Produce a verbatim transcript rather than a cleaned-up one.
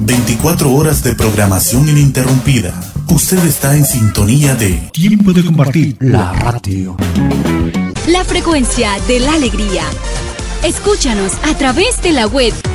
veinticuatro horas de programación ininterrumpida. Usted está en sintonía de Tiempo de Compartir, la radio. La frecuencia de la alegría. Escúchanos a través de la web